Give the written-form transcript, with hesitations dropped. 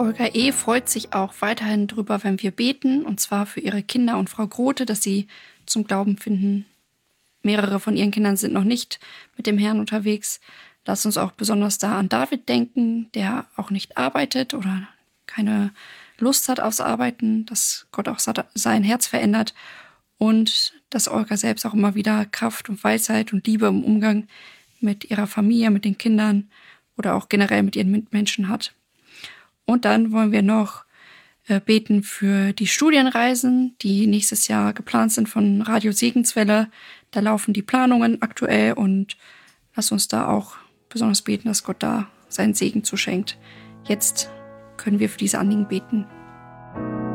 Olga E. freut sich auch weiterhin drüber, wenn wir beten, und zwar für ihre Kinder und Frau Grote, dass sie zum Glauben finden. Mehrere von ihren Kindern sind noch nicht mit dem Herrn unterwegs. Lass uns auch besonders da an David denken, der auch nicht arbeitet oder keine Lust hat aufs Arbeiten, dass Gott auch sein Herz verändert und dass Olga selbst auch immer wieder Kraft und Weisheit und Liebe im Umgang mit ihrer Familie, mit den Kindern oder auch generell mit ihren Mitmenschen hat. Und dann wollen wir noch beten für die Studienreisen, die nächstes Jahr geplant sind von Radio Segenswelle. Da laufen die Planungen aktuell und lass uns da auch besonders beten, dass Gott da seinen Segen zuschenkt. Jetzt können wir für diese Anliegen beten.